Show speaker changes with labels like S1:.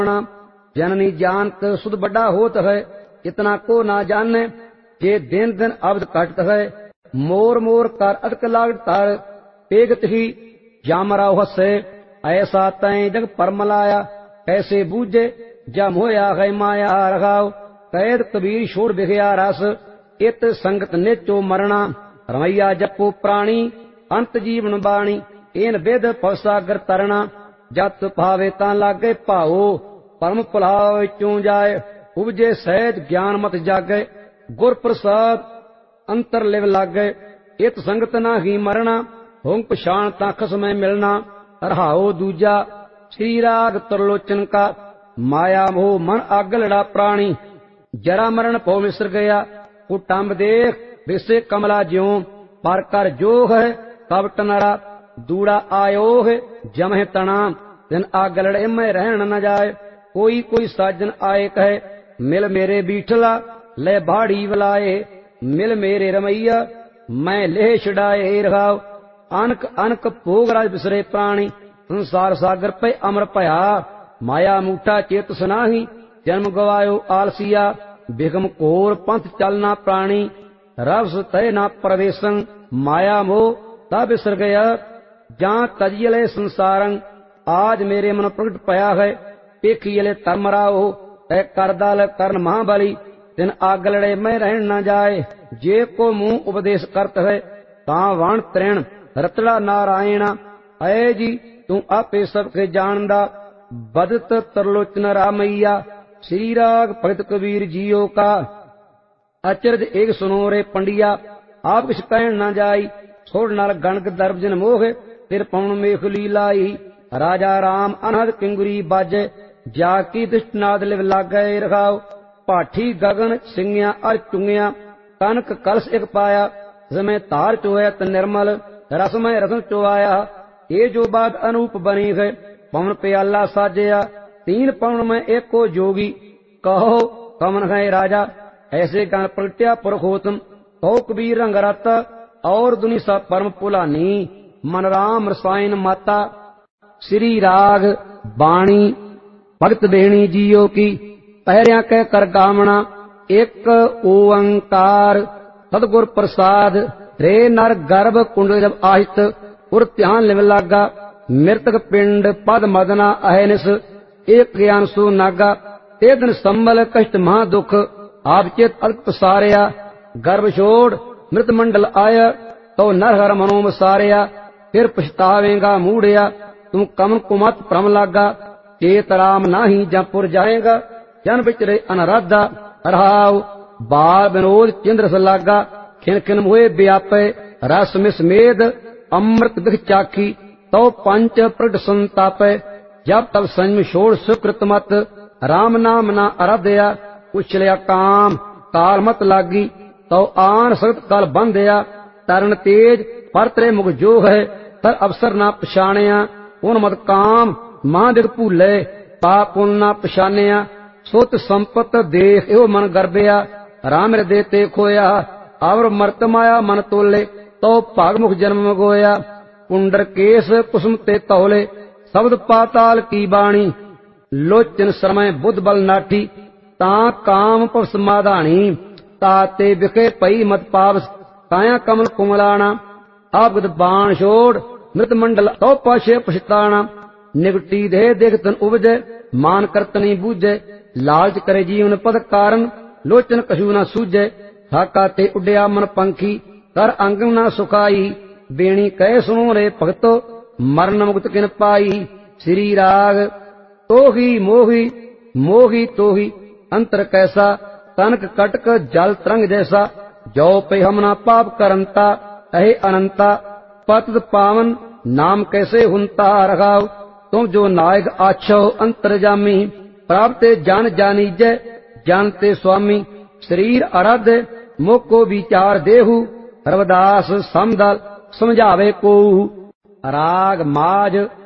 S1: जननी जानत सुध बड़ा होत है, इतना को ना जाने, जे दिन दिन अवध कटत है। मोर मोर कर अदक लाग तार, पेगत ही जामराव हसे, ऐसा तय जग परमलाया, कैसे बूझे जम होया है माया रघाव। कैद कबीर छोड़ बिगया रस, इत संगत नेचो मरना, रमैया जपो प्राणी, अंत जीवन बाणी, इन वेद पवसागर तरना। जत भावे तां लागे भाओ, परम भुलाव चों जाए, उपजे सहज ज्ञान मत जागे, गुर प्रसाद अंतर लिव लागे। इत संगत ना ही मरना, हों पछाण तां खसमै मिलना। रहाओ दूजा श्री राग तरलोचन का, माया मोह मन आगलड़ा प्राणी। जरा मरण पौ मिसर गया, कुटुंब देख विसे कमला ज्यों। पर कर जोग है कपट नरा, दूड़ा आयो है जमह तना। दिन आगलड़े में रहन न जाए, कोई कोई साजन आए कहे, मिल मेरे बीठला ले भाड़ी बुलाए। मिल मेरे रमैया मैं लेह छड़ाए रघाव। अनक अनक भोगराज बिसरे प्राणी, संसार सागर पे अमर भया। माया मूठा चेत सुनाही, जन्म गवायो आलसिया। बिगम कोर पंथ चलना प्राणी, रवस तय ना प्रवेशन। माया मोह ता बिसर गया, जां तजियले संसारं। आज मेरे मन प्रगट पया है, पेखियले तरमराओ। तय करदाल कर्ण महाबली, दिन आगलड़े में रहन न जाए। जे को मुंह उपदेश करत है, तां वाण त्रेण रतड़ा नारायण। अय जी तू आपे सबके जानदा, बदत तरलोचन रामैया। श्री राग भगत कबीर जियो का, अचरज एक सुनो रे पंडिया। आप किस कहन न जाई, छोड़ नाल गणक दर्भ जन मोह, तिर पवन मेख लीलाई। राजा राम अनहद किंगुरी बाजे, जाकी दुष्टनाद लिव लागै रघाव। पाठी गगन सिंगिया अर चुंगिया, कनक कलश एक पाया। समय तार चोया त निर्मल, रसमय रत्न चोआया। ये जो बात अनूप बनी है, पवन प्याला साजया। तीन पवन में एक को जोगी, कहो कमन है राजा। ऐसे गान प्रगट्या पुरखोतम, कहो कबीर रंग राता। और दुनि सा परम पुलानी, मन राम रसायन माता। श्री राग बाणी भगत बेणी जियो की, पहरिया कह कर गावना। एक ओंकार सतगुर प्रसाद, रे नर गर्भ कुंड जब आहित, उर ध्यान लिव लागा। मृतक पिंड पद मदना अहनिस, एक ज्ञान सु नागा। ते दिन संबल कष्ट महा दुख, आप चेत अल्प सारिया। गर्भ छोड़ मृत मंडल आया, तो नरहर मनोम सारिया। फिर पछतावेगा मूढ़िया, तुम कमन कुमत भ्रम लागा। चेत राम नाही जपुर जाएगा, जन बिचरे अनराधा। रहाव बाल विनोद चंद्र स लागा, खिन खिन मोहे व्यापे। रस मिस मेद अमृत दिख चाखी, तो पंच प्रगट संतापे। जब तब संयम छोड़ सुकृत मत, राम नाम ना आराध्या। उछलिया काम काल मत लागी, तो आन सख्त काल बंधया। तरन तेज पर तेरे मुख जो है, तर अवसर ना पछाणिया। उन मत काम महादिग भूले, पाप पुन ना पछानिया। सुत संपत देख एहो मन गर्भया, राम हृदय ते खोया। और मर्त माया मन तोले, तो भाग मुख जन्म गोया। कुंडर केस कुसुम ते तौले, शब्द पाताल की बाणी। लोचन समय बुद्ध बल नाठी, ता काम पव समाधानी। ताते बिखे पई मत पावस, काया कमल कुमलाना। आपगत बाण छोड़ मृत मंडल, तो पाशे पछताना। निगटी देह देख तन उपजे, मान करतनी बूझे। लालच करे जीवन पद कारण, लोचन कछु न सूझे। हाका ते उड्या मन पंखी, कर अंग न सुखाई। बेणी कह सुनो रे भगतो, मरण मुक्त किन पाई। श्री राग तोही मोही मोही तोही, अंतर कैसा तनक कटक जल तरंग जैसा। जो पे हमना पाप करंता, अहे अनंता। पतित पावन नाम कैसे हुंता रघाव। तुम जो नायक आछो अंतर्जामी, प्राप्त जान जानीजय जानते स्वामी। शरीर आराध्य मुख को विचार देहु, रविदास समदल समझावे को। राग माज